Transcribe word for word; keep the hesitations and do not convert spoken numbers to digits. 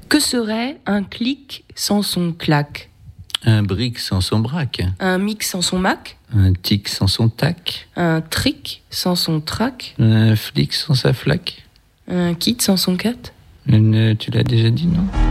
Que serait un clic sans son clac? Un brick sans son braque. Un mic sans son mac? Un tic sans son tac. Un trick sans son trac? Un flic sans sa flaque. Un kit sans son cat? Une, tu l'as déjà dit, non?